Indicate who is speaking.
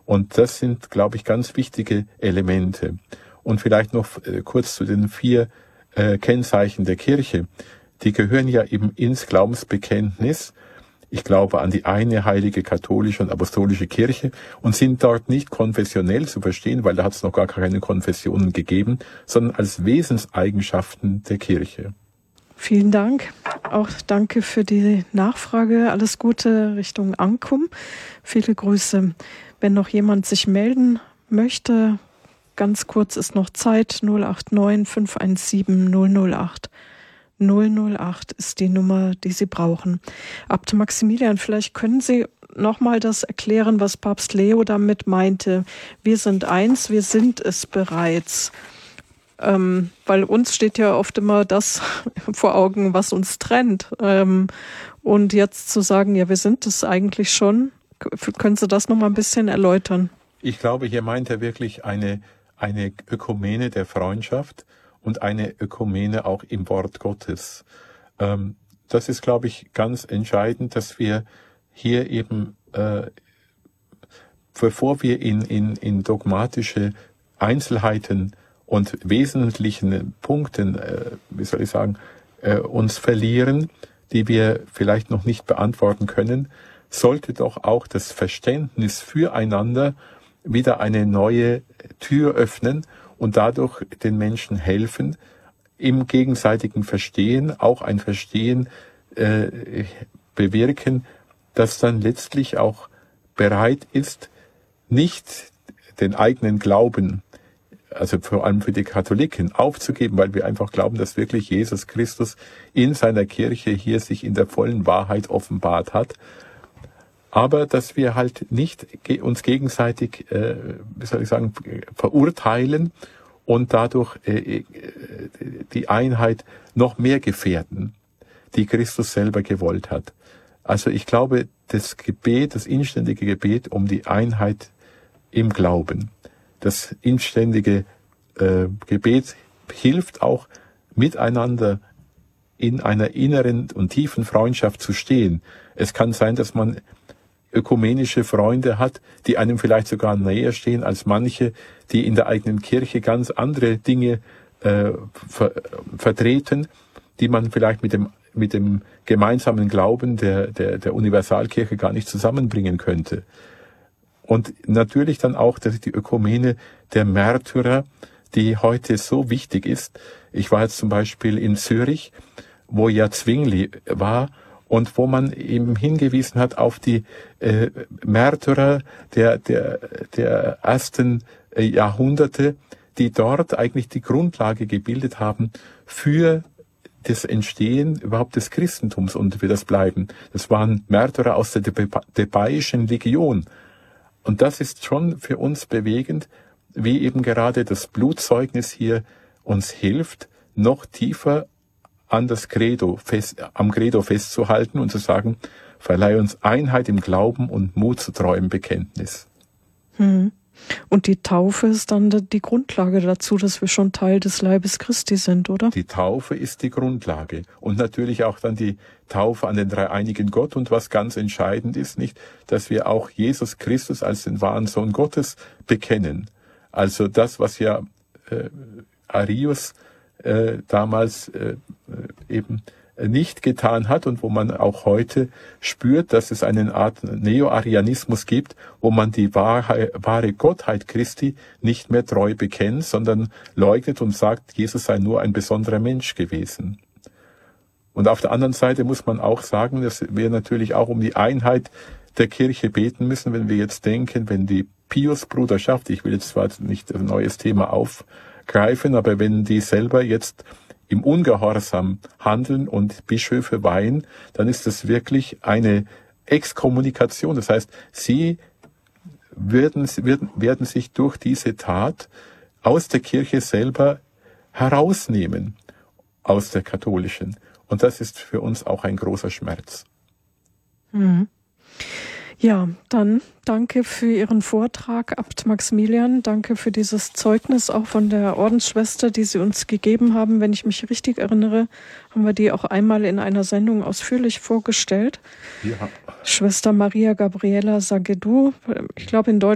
Speaker 1: Und das sind, glaube ich, ganz wichtige Elemente. Und vielleicht noch kurz zu den 4 Kennzeichen der Kirche. Die gehören ja eben ins Glaubensbekenntnis. Ich glaube an die eine heilige katholische und apostolische Kirche und sind dort nicht konfessionell zu verstehen, weil da hat es noch gar keine Konfessionen gegeben, sondern als Wesenseigenschaften der Kirche.
Speaker 2: Vielen Dank. Auch danke für die Nachfrage. Alles Gute Richtung Ankum. Viele Grüße. Wenn noch jemand sich melden möchte, ganz kurz ist noch Zeit. 089 517 008. 008 ist die Nummer, die Sie brauchen. Abt Maximilian, vielleicht können Sie nochmal das erklären, was Papst Leo damit meinte. Wir sind eins, wir sind es bereits. Weil uns steht ja oft immer das vor Augen, was uns trennt. Und jetzt zu sagen, ja, wir sind es eigentlich schon. Können Sie das nochmal ein bisschen erläutern?
Speaker 1: Ich glaube, hier meint er wirklich eine Ökumene der Freundschaft und eine Ökumene auch im Wort Gottes. Das ist, glaube ich, ganz entscheidend, dass wir hier eben, bevor wir in dogmatische Einzelheiten und wesentlichen Punkten, uns verlieren, die wir vielleicht noch nicht beantworten können, sollte doch auch das Verständnis füreinander wieder eine neue Tür öffnen und dadurch den Menschen helfen, im gegenseitigen Verstehen, auch ein Verstehen bewirken, das dann letztlich auch bereit ist, nicht den eigenen Glauben, also vor allem für die Katholiken, aufzugeben, weil wir einfach glauben, dass wirklich Jesus Christus in seiner Kirche hier sich in der vollen Wahrheit offenbart hat. Aber dass wir halt nicht uns gegenseitig, verurteilen und dadurch die Einheit noch mehr gefährden, die Christus selber gewollt hat. Also ich glaube, das Gebet, das inständige Gebet um die Einheit im Glauben, das inständige Gebet hilft auch, miteinander in einer inneren und tiefen Freundschaft zu stehen. Es kann sein, dass man ökumenische Freunde hat, die einem vielleicht sogar näher stehen als manche, die in der eigenen Kirche ganz andere Dinge vertreten, die man vielleicht mit dem gemeinsamen Glauben der Universalkirche gar nicht zusammenbringen könnte. Und natürlich dann auch die Ökumene der Märtyrer, die heute so wichtig ist. Ich war jetzt zum Beispiel in Zürich, wo ja Zwingli war und wo man eben hingewiesen hat auf die Märtyrer der ersten Jahrhunderte, die dort eigentlich die Grundlage gebildet haben für das Entstehen überhaupt des Christentums und für das Bleiben. Das waren Märtyrer aus der Thebaischen Legion. Und das ist schon für uns bewegend, wie eben gerade das Blutzeugnis hier uns hilft, noch tiefer am Credo festzuhalten und zu sagen, verleih uns Einheit im Glauben und Mut zu treuem Bekenntnis.
Speaker 2: Und die Taufe ist dann die Grundlage dazu, dass wir schon Teil des Leibes Christi sind, oder?
Speaker 1: Die Taufe ist die Grundlage und natürlich auch dann die Taufe an den dreieinigen Gott und was ganz entscheidend ist, nicht, dass wir auch Jesus Christus als den wahren Sohn Gottes bekennen. Also das, was ja Arius damals eben nicht getan hat und wo man auch heute spürt, dass es eine Art Neo-Arianismus gibt, wo man die wahre Gottheit Christi nicht mehr treu bekennt, sondern leugnet und sagt, Jesus sei nur ein besonderer Mensch gewesen. Und auf der anderen Seite muss man auch sagen, dass wir natürlich auch um die Einheit der Kirche beten müssen, wenn wir jetzt denken, wenn die Pius-Bruderschaft, ich will jetzt zwar nicht ein neues Thema aufgreifen, aber wenn die selber jetzt im Ungehorsam handeln und Bischöfe weihen, dann ist das wirklich eine Exkommunikation. Das heißt, sie werden sich durch diese Tat aus der Kirche selber herausnehmen, aus der katholischen. Und das ist für uns auch ein großer Schmerz.
Speaker 2: Ja, dann danke für Ihren Vortrag, Abt Maximilian. Danke für dieses Zeugnis auch von der Ordensschwester, die Sie uns gegeben haben. Wenn ich mich richtig erinnere, haben wir die auch einmal in einer Sendung ausführlich vorgestellt.
Speaker 1: Ja.
Speaker 2: Schwester Maria Gabriela Sagedou, ich glaube in Deutschland